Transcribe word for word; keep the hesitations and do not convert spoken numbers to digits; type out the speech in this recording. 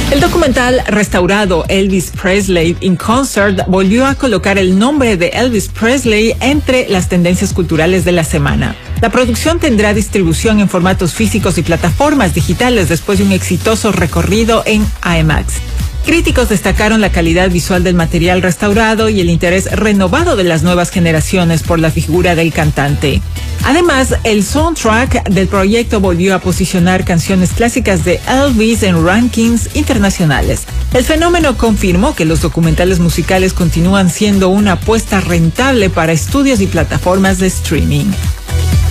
El documental restaurado Elvis Presley in Concert volvió a colocar el nombre de Elvis Presley entre las tendencias culturales de la semana. La producción tendrá distribución en formatos físicos y plataformas digitales después de un exitoso recorrido en IMAX. Críticos destacaron la calidad visual del material restaurado y el interés renovado de las nuevas generaciones por la figura del cantante. Además, el soundtrack del proyecto volvió a posicionar canciones clásicas de Elvis en rankings internacionales. El fenómeno confirmó que los documentales musicales continúan siendo una apuesta rentable para estudios y plataformas de streaming.